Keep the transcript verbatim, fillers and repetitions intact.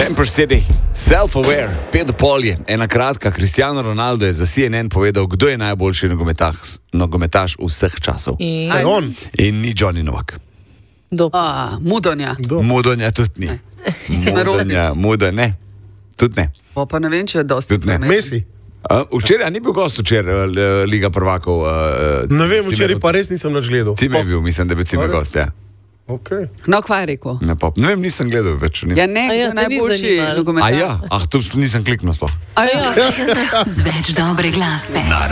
Campers City, self-aware, Pedro Polje, ena kratka, Cristiano Ronaldo je za C N N povedal, kdo je najboljši nogometaš, nogometaš vseh časov. In, on. In ni Johnny Novak. A, Mudonja. Mudonja tudi ni. Mudonja, Mudonja, ne. Tudi ne. O, pa ne vem, če je dosti. Tudi ne. Messi. Uh, včeraj ni bil gost včeraj uh, Liga prvakov. Uh, Ne vem, včeraj pa res nisem nič gledal. Cime je bil, mislim, da je bil Cime gost, ja. Okay. No, kva je rekel? Ne, pa, ne vem, nisem gledal več. Ni. Ja, ne, A ja, ja, te ni najboljši zanimalo. nogometaš. A ja, ah, tu nisem kliknil sploh. A ja. Z več dobre glasbe.